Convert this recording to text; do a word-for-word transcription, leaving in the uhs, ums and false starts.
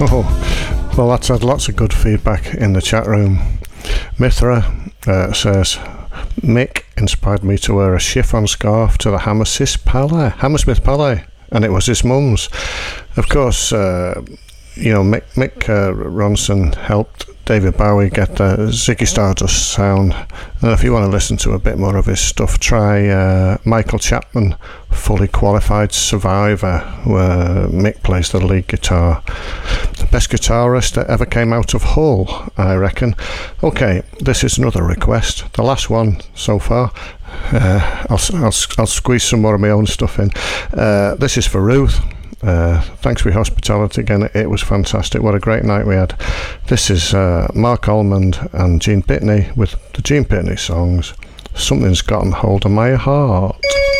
Oh, well, that's had lots of good feedback in the chat room. Mithra uh, says, Mick inspired me to wear a chiffon scarf to the Hammersmith Palais, Hammersmith Palais, and it was his mum's. Of course, uh, you know, Mick, Mick uh, Ronson helped David Bowie get the Ziggy Stardust sound. And if you want to listen to a bit more of his stuff, try uh, Michael Chapman, Fully Qualified Survivor, where Mick plays the lead guitar. The best guitarist that ever came out of Hull, I reckon. Okay, this is another request, the last one so far. Uh, I'll, I'll, I'll squeeze some more of my own stuff in. Uh, this is for Ruth. Uh, thanks for your hospitality again. It was fantastic. What a great night we had. This is uh, Mark Almond and Gene Pitney with the Gene Pitney songs, Something's Gotten Hold of My Heart.